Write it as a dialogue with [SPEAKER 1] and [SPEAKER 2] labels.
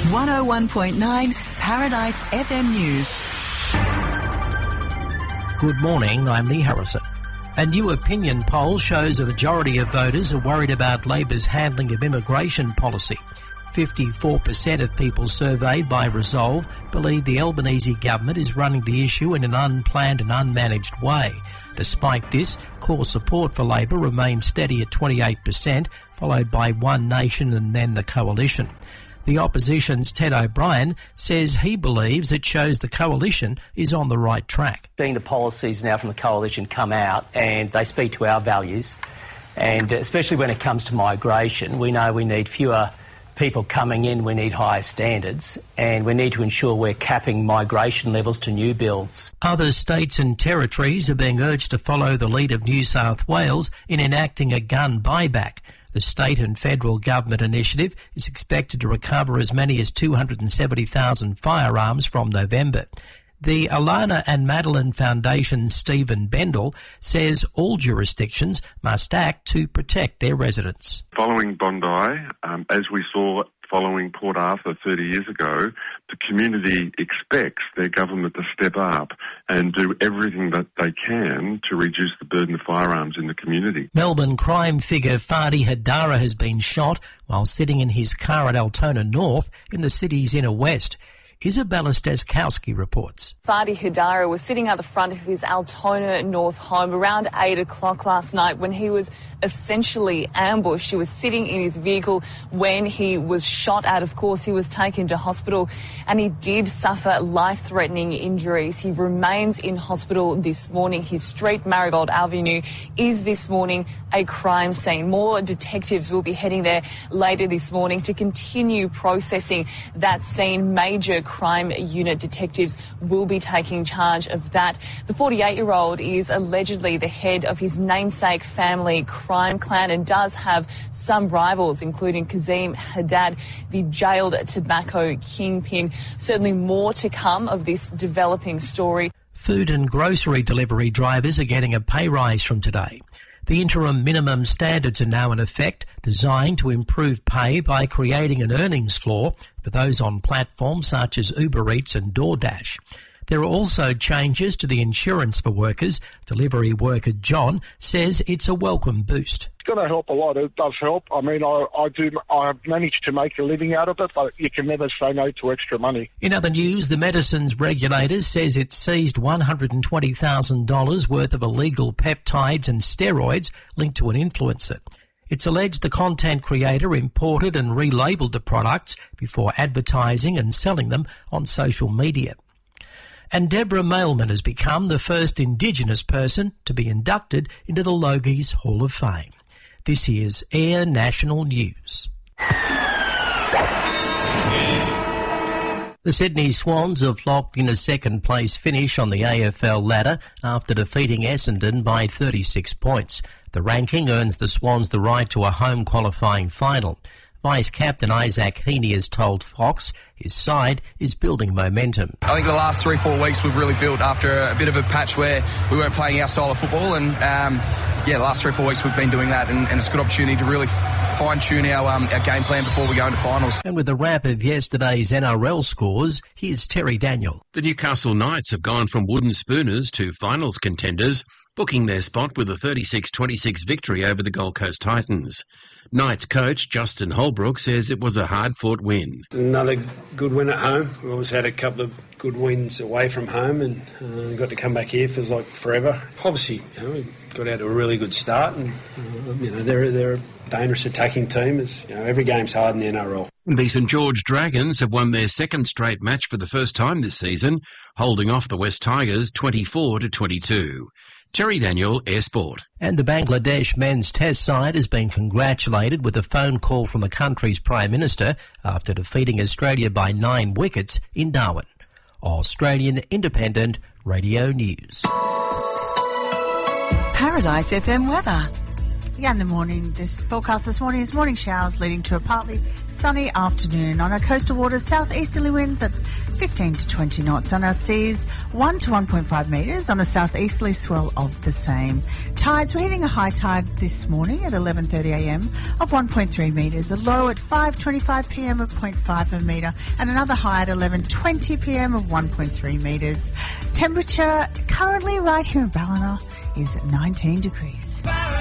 [SPEAKER 1] 101.9 Paradise FM News.
[SPEAKER 2] Good morning, I'm Lee Harrison. A new opinion poll shows a majority of voters are worried about Labor's handling of immigration policy. 54% of people surveyed by Resolve believe the Albanese government is running the issue in an unplanned and unmanaged way. Despite this, core support for Labor remains steady at 28%, followed by One Nation and then the Coalition. The opposition's Ted O'Brien says he believes it shows the Coalition is on the right track.
[SPEAKER 3] Seeing the policies now from the Coalition come out and they speak to our values, and especially when it comes to migration, we know we need fewer people coming in, we need higher standards, and we need to ensure we're capping migration levels to new builds.
[SPEAKER 2] Other states and territories are being urged to follow the lead of New South Wales in enacting a gun buyback. The state and federal government initiative is expected to recover as many as 270,000 firearms from November. The Alana and Madeline Foundation's Stephen Bendel says all jurisdictions must act to protect their residents.
[SPEAKER 4] Following Bondi, as we saw following Port Arthur 30 years ago, the community expects their government to step up and do everything that they can to reduce the burden of firearms in the community.
[SPEAKER 2] Melbourne crime figure Fadi Hadara has been shot while sitting in his car at Altona North in the city's inner west. Isabella Steskowski reports.
[SPEAKER 5] Fadi Hadara was sitting at the front of his Altona North home around 8 o'clock last night when he was essentially ambushed. He was sitting in his vehicle when he was shot at. Of course, he was taken to hospital and he did suffer life-threatening injuries. He remains in hospital this morning. His street, Marigold Avenue, is this morning a crime scene. More detectives will be heading there later this morning to continue processing that scene. Major crime unit detectives will be taking charge of that. The 48-year-old is allegedly the head of his namesake family crime clan and does have some rivals, including Kazim Haddad, the jailed tobacco kingpin. Certainly more to come of this developing story.
[SPEAKER 2] Food and grocery delivery drivers are getting a pay rise from today. The interim minimum standards are now in effect, designed to improve pay by creating an earnings floor for those on platforms such as Uber Eats and DoorDash. There are also changes to the insurance for workers. Delivery worker John says it's a welcome boost.
[SPEAKER 6] It's going to help a lot. It does help. I mean, I've managed to make a living out of it, but you can never say no to extra money.
[SPEAKER 2] In other news, the medicines regulator says it seized $120,000 worth of illegal peptides and steroids linked to an influencer. It's alleged the content creator imported and relabelled the products before advertising and selling them on social media. And Deborah Mailman has become the first Indigenous person to be inducted into the Logies Hall of Fame. This is Air National News. The Sydney Swans have locked in a second-place finish on the AFL ladder after defeating Essendon by 36 points. The ranking earns the Swans the right to a home qualifying final. Vice-Captain Isaac Heaney has told Fox his side is building momentum.
[SPEAKER 7] I think the last 3-4 weeks we've really built after a bit of a patch where we weren't playing our style of football, and the last 3-4 weeks we've been doing that, and it's a good opportunity to really fine-tune our game plan before we go into finals.
[SPEAKER 2] And with the wrap of yesterday's NRL scores, here's Terry Daniel.
[SPEAKER 8] The Newcastle Knights have gone from wooden spooners to finals contenders, booking their spot with a 36-26 victory over the Gold Coast Titans. Knights coach Justin Holbrook says it was a hard-fought win.
[SPEAKER 9] Another good win at home. We always had a couple of good wins away from home, and got to come back here feels like forever. Obviously, we got out to a really good start, and they're a dangerous attacking team. As every game's hard in the NRL.
[SPEAKER 8] The St George Dragons have won their second straight match for the first time this season, holding off the West Tigers 24-22. Terry Daniel, Air Sport.
[SPEAKER 2] And the Bangladesh men's test side has been congratulated with a phone call from the country's Prime Minister after defeating Australia by 9 wickets in Darwin. Australian Independent Radio News.
[SPEAKER 1] Paradise FM weather.
[SPEAKER 10] Yeah, in the morning, this forecast this morning is morning showers leading to a partly sunny afternoon. On our coastal waters, southeasterly winds at 15 to 20 knots. On our seas, 1 to 1.5 metres. On a southeasterly swell of the same. Tides, we're hitting a high tide this morning at 11:30am of 1.3 metres. A low at 5:25pm of 0.5 of a metre. And another high at 11:20pm of 1.3 metres. Temperature currently right here in Ballina is 19 degrees.